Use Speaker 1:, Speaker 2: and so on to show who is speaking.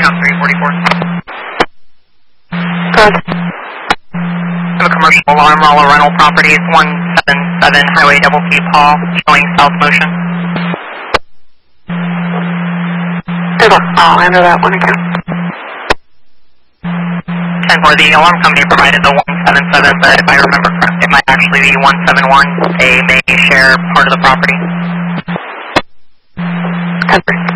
Speaker 1: Count 344.
Speaker 2: Good.
Speaker 1: I have a commercial alarm, Rolla Rental Properties, 177 Highway Double P Paul, showing south motion.
Speaker 2: I'll enter that one again.
Speaker 1: 10-4, the alarm company provided the 177, but if I remember correctly, it might actually be 171. They may share part of the property.
Speaker 2: 10-4.